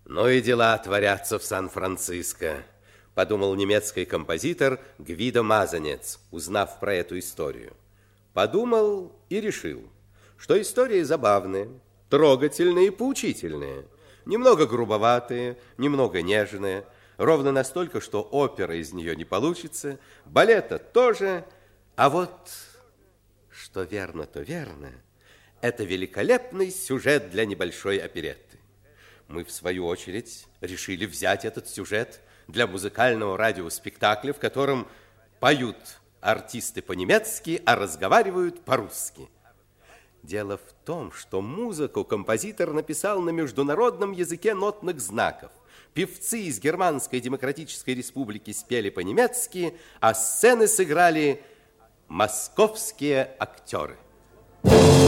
Ну и дела творятся в Сан-Франциско, подумал немецкий композитор Гвидо Мазанец, узнав про эту историю. Подумал и решил, что истории забавные, трогательные и поучительные, немного грубоватые, немного нежные, ровно настолько, что опера из нее не получится, балета тоже, а вот что верно, то верно, это великолепный сюжет для небольшой оперетты. Мы, в свою очередь, решили взять этот сюжет для музыкального радиоспектакля, в котором поют артисты по-немецки, а разговаривают по-русски. Дело в том, что музыку композитор написал на международном языке нотных знаков. Певцы из Германской Демократической Республики спели по-немецки, а сцены сыграли московские актеры.